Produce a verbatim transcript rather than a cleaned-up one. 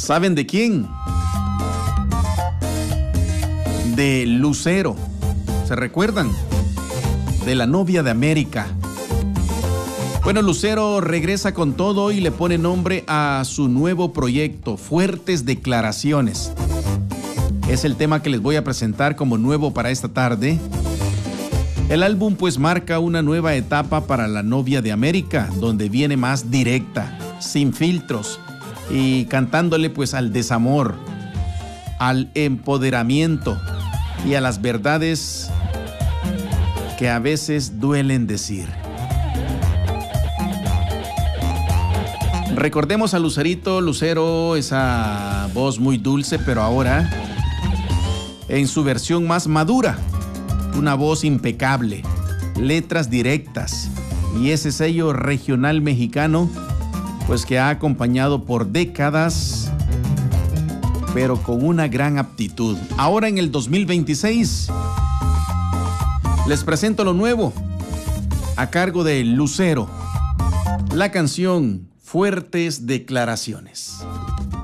¿Saben de quién? De Lucero. ¿Se recuerdan? De la novia de América. Bueno, Lucero regresa con todo y le pone nombre a su nuevo proyecto, Fuertes Declaraciones. Es el tema que les voy a presentar como nuevo para esta tarde. El álbum pues marca una nueva etapa para la novia de América, donde viene más directa, sin filtros y cantándole pues al desamor, al empoderamiento y a las verdades que a veces duelen decir. Recordemos a Lucerito, Lucero, esa voz muy dulce, pero ahora en su versión más madura, una voz impecable, letras directas y ese sello regional mexicano, pues que ha acompañado por décadas, pero con una gran aptitud. Ahora en el dos mil veintiséis, les presento lo nuevo, a cargo de Lucero, la canción Fuertes Declaraciones.